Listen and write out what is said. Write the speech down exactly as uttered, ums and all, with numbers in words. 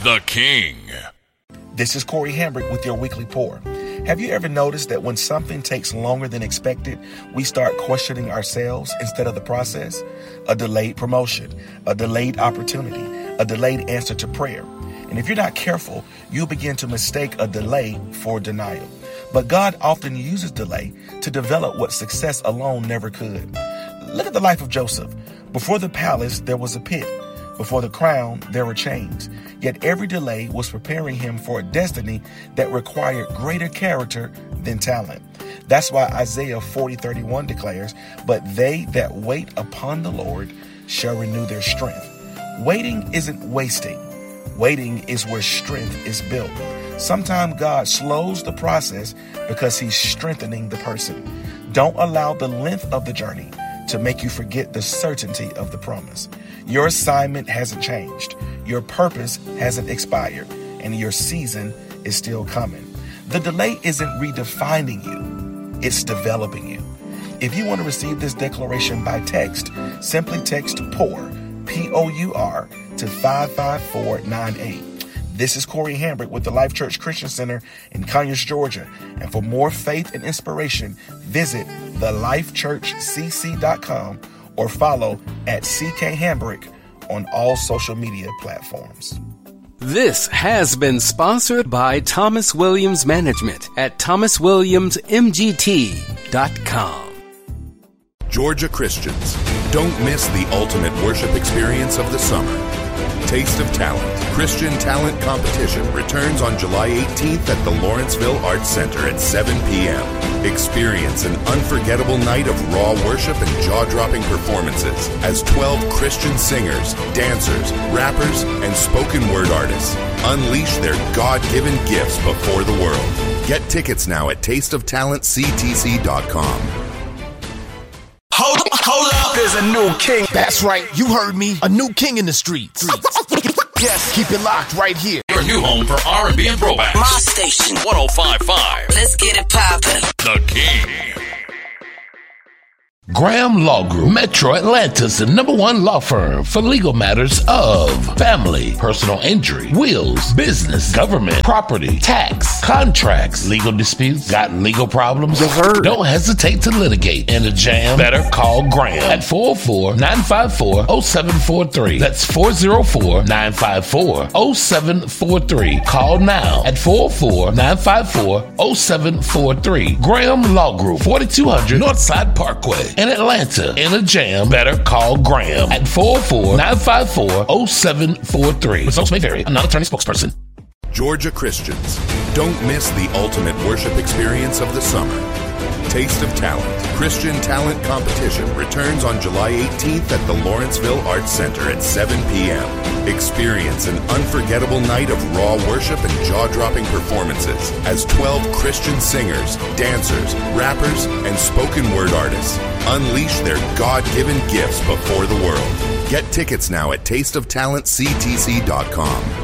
The King. This is Corey Hambrick with your weekly pour. Have you ever noticed that when something takes longer than expected, we start questioning ourselves instead of the process? A delayed promotion, a delayed opportunity, a delayed answer to prayer. And if you're not careful, you'll begin to mistake a delay for denial. But God often uses delay to develop what success alone never could. Look at the life of Joseph. Before the palace, there was a pit. Before the crown, there were chains. Yet every delay was preparing him for a destiny that required greater character than talent. That's why Isaiah forty thirty-one declares, "But they that wait upon the Lord shall renew their strength." Waiting isn't wasting. Waiting is where strength is built. Sometimes God slows the process because he's strengthening the person. Don't allow the length of the journey to make you forget the certainty of the promise. Your assignment hasn't changed. Your purpose hasn't expired, and your season is still coming. The delay isn't redefining you. It's developing you. If you want to receive this declaration by text, simply text POUR, P O U R, to five five four nine eight. This is Corey Hambrick with the Life Church Christian Center in Conyers, Georgia. And for more faith and inspiration, visit the life church c c dot com or follow at C K Hambrick on all social media platforms. This has been sponsored by Thomas Williams Management at thomas williams m g t dot com. Georgia Christians, don't miss the ultimate worship experience of the summer. Taste of Talent, Christian Talent Competition returns on July eighteenth at the Lawrenceville Arts Center at seven p.m. Experience an unforgettable night of raw worship and jaw-dropping performances as twelve Christian singers, dancers, rappers, and spoken word artists unleash their God-given gifts before the world. Get tickets now at taste of talent c t c dot com. Hold, hold up, there's a new king. That's right, you heard me. A new king in the streets. Yes, keep it locked right here. Your new home for R and B and throwbacks. My station. one oh five point five. Let's get it poppin'. The King. Graham Law Group, Metro Atlanta's the number one law firm for legal matters of family, personal injury, wills, business, government, property, tax, contracts, legal disputes, got legal problems? Don't hesitate to litigate in a jam. Better call Graham at four oh four, nine five four, oh seven four three. That's four oh four, nine five four, oh seven four three. Call now at four oh four, nine five four, oh seven four three. Graham Law Group, forty-two hundred Northside Parkway. In Atlanta, in a jam, better call Graham at four oh four, nine five four, oh seven four three. Results may vary. I'm not an attorney spokesperson. Georgia Christians, don't miss the ultimate worship experience of the summer. Taste of Talent, Christian Talent Competition returns on July eighteenth at the Lawrenceville Arts Center at seven p.m. Experience an unforgettable night of raw worship and jaw-dropping performances as twelve Christian singers, dancers, rappers, and spoken word artists unleash their God-given gifts before the world. Get tickets now at taste of talent c t c dot com.